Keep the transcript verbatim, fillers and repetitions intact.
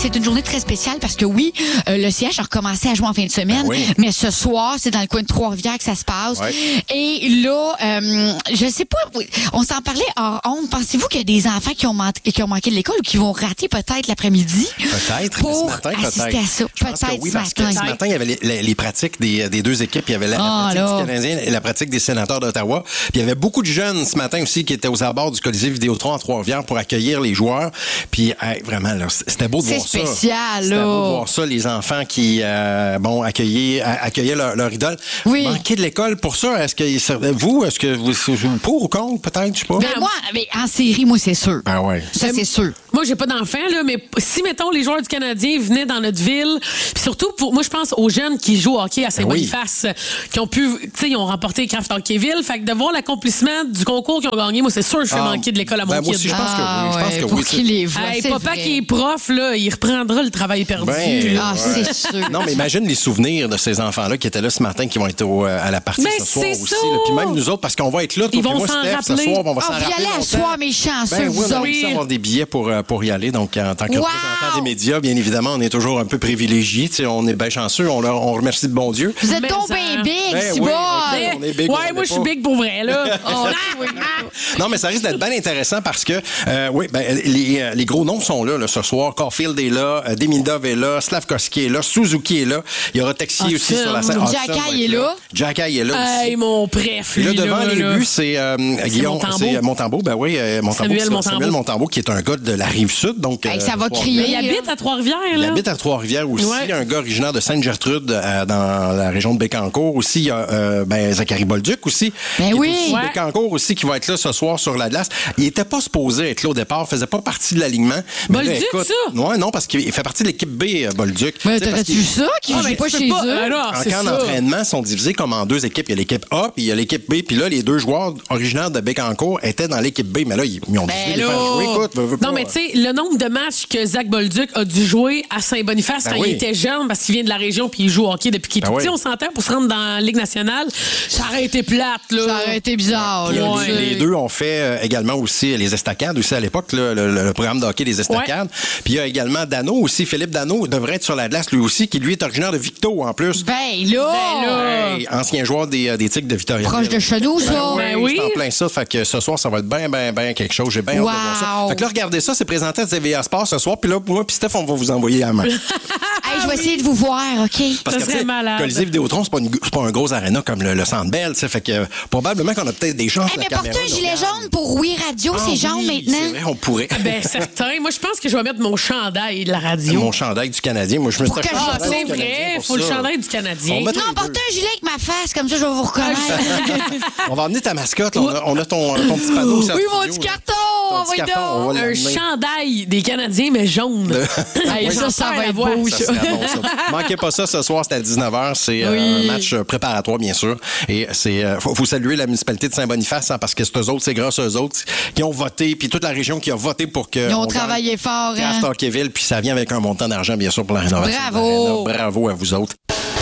c'est une journée très spéciale parce que oui, euh, le C H a recommencé à jouer en fin de semaine, ben oui. mais ce soir, c'est dans le coin de Trois-Rivières que ça se passe. Ouais. Et là, euh, je sais pas, on s'en parlait hors honte. Pensez-vous qu'il y a des enfants qui ont, man- qui ont manqué de l'école ou qui vont rater peut-être l'après-midi? Peut-être, Pour ce matin, assister peut-être. à ça. Je pense que Peut-être oui, ce parce que matin. ce matin, il y avait les, les, les pratiques des, des deux équipes. Il y avait la, Ah, la pratique là. du Canadien et la pratique des sénateurs d'Ottawa. Puis il y avait beaucoup de jeunes ce matin aussi qui étaient aux abords du Colisée Vidéotron à Trois-Rivières pour accueillir les joueurs. Puis hey, vraiment, là, c'était beau de C'est voir ça. spécial, C'était là. beau de voir ça, les enfants qui euh, bon accueillaient, accueillaient leur, leur idole. Oui. Manquer de l'école pour ça, est-ce que vous, est-ce que vous, vous pour ou contre, peut-être, je sais pas? Ben moi, mais en série, moi, c'est sûr. Ah ouais. Ça, c'est sûr. Moi, j'ai pas d'enfants, là, mais si, mettons, les joueurs du Canadien venaient dans notre ville, puis surtout, pour moi, je pense aux jeunes qui jouent au hockey à Saint-Boniface, oui. qui ont pu, tu sais, ils ont remporté Craft Hockeyville. Fait que de voir l'accomplissement du concours qu'ils ont gagné, moi, c'est sûr que je fais Ah, manquer de l'école à mon ben, moi kid. aussi, je pense que Ah, oui. Je pense ouais, que pour oui. qu'il les voit, Hey, c'est papa vrai. qui est prof, là, il reprendra le travail perdu. Ben, Ah, ouais. c'est sûr. Non, mais imagine les souvenirs de ces enfants-là qui étaient là ce matin, qui vont être au, euh, à la partie Mais ce soir c'est aussi. ça. Là. Puis même nous autres, parce qu'on va être là, toi Ils puis vont moi, s'en Steph, ce rappeler. soir, on va Ah, s'en vous y rappeler allez à longtemps. soir, mes chanceux, Ben oui, vous on a autres. réussi à avoir des billets pour, euh, pour y aller. Donc, en tant que Wow! représentant des médias, bien évidemment, on est toujours un peu privilégiés. Tu sais, on est bien chanceux. On, leur, on remercie de bon Dieu. Vous êtes Mais donc ça- bien big, Ben c'est oui, bon. ok, on est big, on ouais, l'est moi, je suis pas. big pour vrai, là. Oh, Non, mais ça risque d'être bien intéressant parce que, euh, oui, ben, les, les gros noms sont là, là ce soir. Caulfield est là, euh, Demidov est là, Slavkovski est là, Suzuki est là. Il y aura Texier aussi Hudson. sur la scène. Jack Hudson va Eye être est là. Jack Eye est là aussi. Hey, mon préf, Et là, lui, devant là, les là. buts, c'est euh, Guillaume, Montembeau. c'est euh, Montembeau, ben oui, euh, Montembeau, Samuel c'est Montembeau. Samuel Montembeau, qui est un gars de la Rive-Sud, donc... Hey, euh, ça va Trois- crier. Mais il habite à Trois-Rivières, Il là. habite à Trois-Rivières aussi. Ouais. Un gars originaire de Sainte-Gertrude, euh, dans la région de Bécancour. Aussi, il y a euh, ben, Zachary Bolduc aussi. Ben qui est oui. aussi de Ouais. Bécancour aussi, qui va être là ce soir sur la glace. Il était pas supposé être là au départ, faisait pas partie de l'alignement. Mais là, Bolduc, écoute, ça? Ouais, non, parce qu'il fait partie de l'équipe B, euh, Bolduc. Mais Tu sais, parce t'aurais-tu qu'il- vu ça? Qui Ah, joue mais pas tu chez peux pas- eux? Alors, En c'est camp ça. d'entraînement, sont divisés comme en deux équipes. Il y a l'équipe A, puis il y a l'équipe B. Puis là, les deux joueurs originaires de Bécancour étaient dans l'équipe B. Mais là, ils, ils ont décidé de les là. faire jouer. Écoute, veux, veux Non, pas. mais tu sais, le nombre de matchs que Zach Bolduc a dû jouer à Saint-Boniface Ben quand oui. il était jeune, parce qu'il vient de la région puis il joue au hockey depuis qu'il est Ben tout petit, oui. on s'entend, pour se rendre dans la Ligue nationale, ça aurait été plate, là. Ça aurait été bizarre. Puis, là, euh, tu sais. les, les deux ont fait euh, également aussi les estacades, aussi à l'époque, là, le, le- le programme de hockey des estacades. Puis il y a également Dano aussi, Philippe Dano devrait être sur la glace lui aussi, qui lui est originaire de Victo en plus. Ben là, Ben là. Hey, ancien joueur des, euh, des Tigres de Victoria. proche de chez nous, ça. Ben oui. C'est en plein ça. Fait que ce soir, ça va être bien, bien, bien quelque chose. J'ai bien hâte de voir ça. Wow. Fait que là, regardez ça, c'est présenté à T V A Sport ce soir. Puis là, moi puis Steph, on va vous envoyer la main. Hey, je vais essayer de vous voir, OK? Parce Ça que, tu serait sais, malade. Colisée Vidéotron, c'est pas, une- c'est pas un gros aréna comme le, le Centre Bell, tu sais. Fait que euh, probablement qu'on a peut-être des chances. Hey, la mais portez caméra un nous gilet regarde. jaune pour Oui Radio, Ah c'est jaune oui, maintenant. C'est vrai, on pourrait. Ben, certain. Moi, je pense que je vais mettre mon chandail de la radio. Mon chandail du Canadien. Moi, je me suis Pour que acheté un je- Ah, chandail c'est du Canadien vrai, pour faut le ça. chandail du Canadien. On va mettre Non, les portez deux. un gilet avec ma face, comme ça, je vais vous reconnaître. On va emmener ta mascotte. là. On a, on a ton, ton petit panneau. aussi en Oui, mon studio, petit là. carton, Ton petit envoyez carton, on donc. va Un l'amener. chandail des Canadiens, mais jaune. Hey, Oui, ça, j'en ça perds va la être voix. beau, Ça ça. serait bon, ça. Manquez pas ça ce soir, c'est à dix-neuf heures. C'est euh, Oui. un match euh, préparatoire, bien sûr. Et c'est euh, faut, faut saluer la municipalité de Saint-Boniface, hein, parce que c'est eux autres, c'est grâce à eux autres qui ont voté, puis toute la région qui a voté pour que. Ils ont on travaillé gagne fort, Craft hein? Hockeyville, puis ça vient avec un montant d'argent, bien sûr, pour la rénovation. Bravo. de l'aréna. Bravo à vous autres.